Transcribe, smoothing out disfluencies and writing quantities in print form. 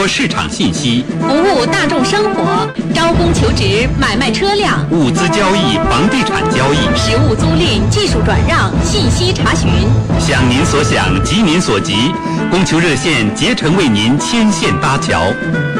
播市场信息， 服务大众生活，招工求职，买卖车辆， 物资交易，房地产交易， 实物租赁，技术转让，信息查询。 想您所想，急您所急，供求热线竭诚为您牵线搭桥。